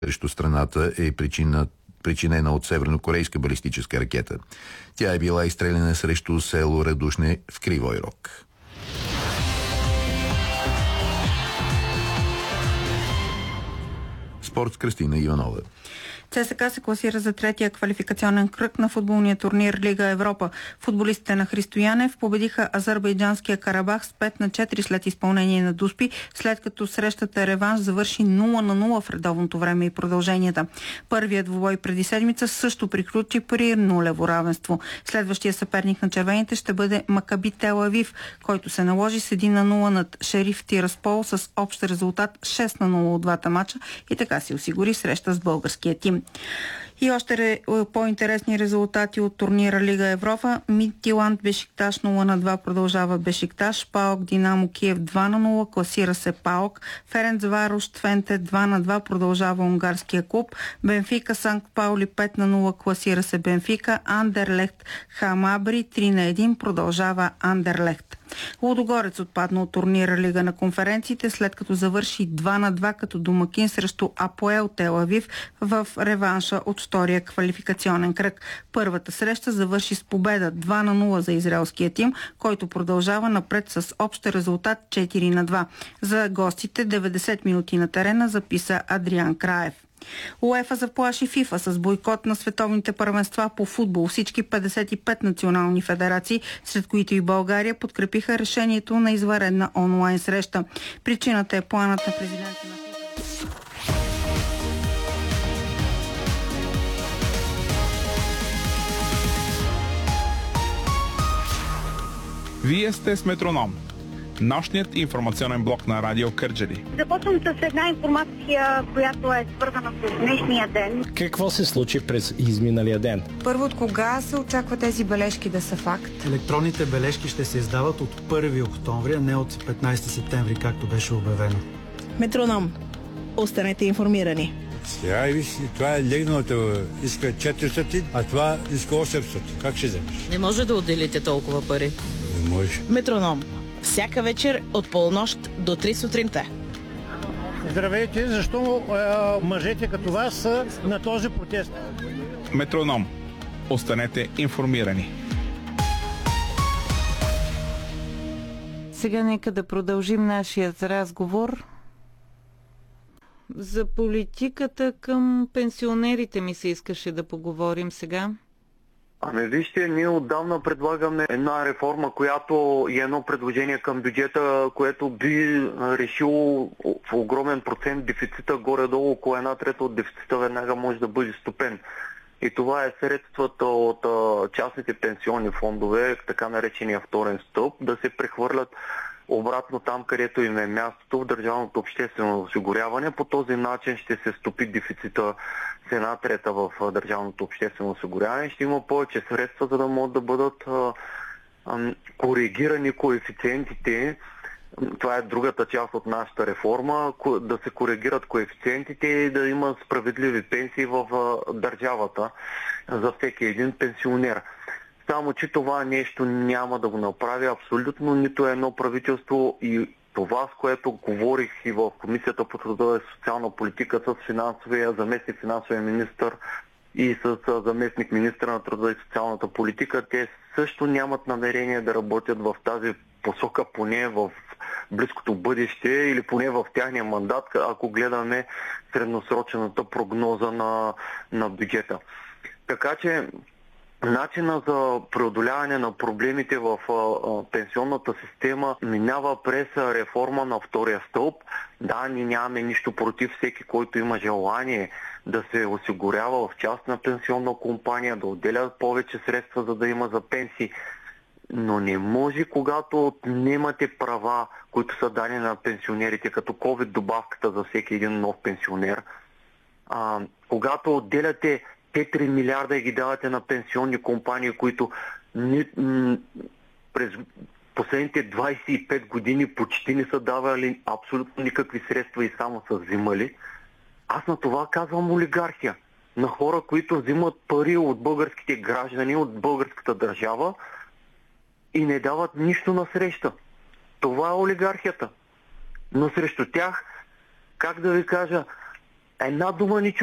срещу страната е причинена от севернокорейска балистическа ракета. Тя е била изстреляна срещу село Радушне в Кривой Рог. Спорт с Кристина Иванова. ЦСКА се класира за третия квалификационен кръг на футболния турнир Лига Европа. Футболистите на Христо Янев победиха азербайджанския Карабах с 5-4 след изпълнение на Дуспи, след като срещата реванш завърши 0-0 в редовното време и продълженията. Първият двубой преди седмица също приключи при нулево равенство. Следващия съперник на червените ще бъде Макаби Тел Авив, който се наложи с 1-0 над Шериф Тираспол с общ резултат 6-0 от двата мача и така си осигури среща с българския тим. И още по-интересни резултати от турнира Лига Европа. Мидтиланд Бешикташ 0-2 продължава Бешикташ. ПАОК Динамо Киев 2-0 класира се ПАОК. Ференцварош Твенте 2-2 продължава унгарския клуб. Бенфика Санкт Паули 5-0 класира се Бенфика. Андерлехт Хамабри 3-1 продължава Андерлехт. Лудогорец отпадна от турнира Лига на конференциите, след като завърши 2-2 като домакин срещу Апоел Тел Авив в реванша от втория квалификационен кръг. Първата среща завърши с победа 2-0 за израелския тим, който продължава напред с общ резултат 4-2. За гостите 90 минути на терена записа Адриан Краев. УЕФА заплаши ФИФА с бойкот на световните първенства по футбол. Всички 55 национални федерации, сред които и България, подкрепиха решението на извънредна онлайн среща. Причината е планът на президента на ФИФА. Вие сте с Метроном, нощният информационен блок на Радио Кърджали. Започвам с една информация, която е свързана с днешния ден. Какво се случи през изминалия ден? Първо, от кога се очаква тези бележки да са факт? Електронните бележки ще се издават от 1 октомври, а не от 15 септември, както беше обявено. Метроном. Останете информирани. Сега и виж, това е легналото. Иска 400, а това иска 800. Как ще вземеш? Не може да отделите толкова пари. Не може. Метроном. Всяка вечер от полунощ до 3 сутринта. Здравейте, защо мъжете като вас са на този протест? Метроном. Останете информирани. Сега нека да продължим нашият разговор. За политиката към пенсионерите ми се искаше да поговорим сега. Ами вижте, ние отдавна предлагаме една реформа, която е едно предложение към бюджета, което би решило в огромен процент дефицита, горе-долу около 1/3 от дефицита веднага може да бъде стопен. И това е средствата от частните пенсионни фондове, така наречения вторен стълб, да се прехвърлят обратно там, където им е мястото, в държавното обществено осигуряване. По този начин ще се стопи дефицита с 1/3 в държавното обществено осигуряване. Ще има повече средства, за да могат да бъдат коригирани коефициентите. Това е другата част от нашата реформа, да се коригират коефициентите и да има справедливи пенсии в държавата за всеки един пенсионер. Само че това нещо няма да го направи абсолютно нито едно правителство и това, с което говорих и в Комисията по труда и социална политика с заместник финансовия министър и с заместник министър на труда и социалната политика, те също нямат намерение да работят в тази посока, поне в близкото бъдеще или поне в тяхния мандат, ако гледаме средносрочната прогноза на бюджета. Така че начина за преодоляване на проблемите в пенсионната система минава през реформа на втория стълб. Да, ние нямаме нищо против всеки, който има желание да се осигурява в частна пенсионна компания, да отделя повече средства, за да има за пенсии. Но не може, когато отнемате права, които са дани на пенсионерите, като COVID добавката за всеки един нов пенсионер, когато отделяте 4 милиарда и ги давате на пенсионни компании, които през последните 25 години почти не са давали абсолютно никакви средства и само са взимали. Аз на това казвам олигархия. На хора, които взимат пари от българските граждани, от българската държава и не дават нищо на среща. Това е олигархията. Но срещу тях, как да ви кажа, Една дума ни